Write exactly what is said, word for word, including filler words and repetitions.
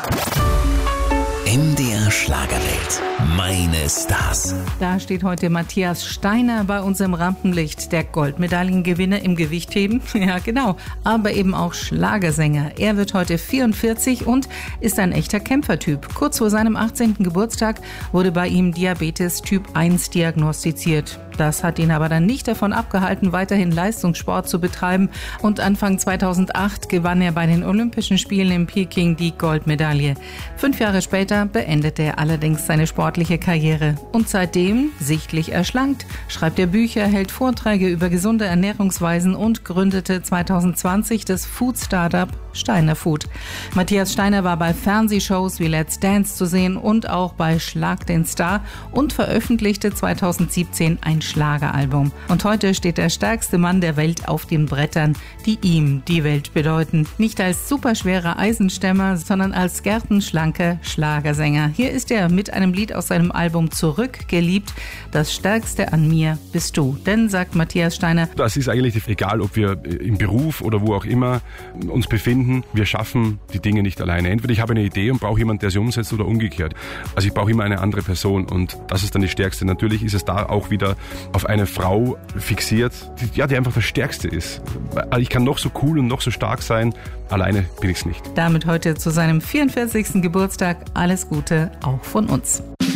M D R Schlagerwelt. Meine Stars. Da steht heute Matthias Steiner bei uns im Rampenlicht, der Goldmedaillengewinner im Gewichtheben. Ja, genau, aber eben auch Schlagersänger. Er wird heute vierundvierzig und ist ein echter Kämpfertyp. Kurz vor seinem achtzehnten Geburtstag wurde bei ihm Diabetes Typ eins diagnostiziert. Das hat ihn aber dann nicht davon abgehalten, weiterhin Leistungssport zu betreiben. Und Anfang zweitausendacht gewann er bei den Olympischen Spielen in Peking die Goldmedaille. Fünf Jahre später beendete er allerdings seine sportliche Karriere. Und seitdem, sichtlich erschlankt, schreibt er Bücher, hält Vorträge über gesunde Ernährungsweisen und gründete zweitausendzwanzig das Food-Startup Steiner Food. Matthias Steiner war bei Fernsehshows wie Let's Dance zu sehen und auch bei Schlag den Star und veröffentlichte zweitausendsiebzehn ein Schlageralbum. Und heute steht der stärkste Mann der Welt auf den Brettern, die ihm die Welt bedeuten. Nicht als superschwerer Eisenstemmer, sondern als gärtenschlanker Schlagersänger. Hier ist er mit einem Lied aus seinem Album Zurück, geliebt. Das Stärkste an mir bist du. Denn, sagt Matthias Steiner, das ist eigentlich egal, ob wir im Beruf oder wo auch immer uns befinden. Wir schaffen die Dinge nicht alleine. Entweder ich habe eine Idee und brauche jemanden, der sie umsetzt, oder umgekehrt. Also ich brauche immer eine andere Person und das ist dann die Stärkste. Natürlich ist es da auch wieder auf eine Frau fixiert, die, ja, die einfach das Stärkste ist. Ich kann noch so cool und noch so stark sein, alleine bin ich es nicht. Damit heute zu seinem vierundvierzigsten Geburtstag alles Gute auch von uns.